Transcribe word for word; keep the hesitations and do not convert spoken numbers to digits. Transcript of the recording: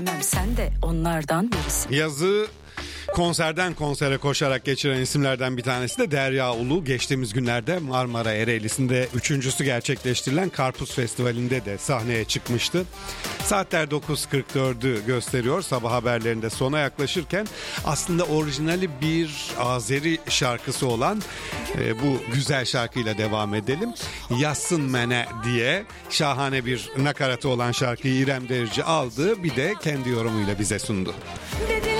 Sen de onlardan birisin. Yazı konserden konsere koşarak geçiren isimlerden bir tanesi de Derya Ulu. Geçtiğimiz günlerde Marmara Ereğlisi'nde üçüncüsü gerçekleştirilen Karpuz Festivali'nde de sahneye çıkmıştı. Saatler dokuz kırk dördü gösteriyor. Sabah haberlerinde sona yaklaşırken aslında orijinali bir Azeri şarkısı olan e, bu güzel şarkıyla devam edelim. Yassın Mene diye şahane bir nakaratı olan şarkıyı İrem Derici aldı. Bir de kendi yorumuyla bize sundu. Dediler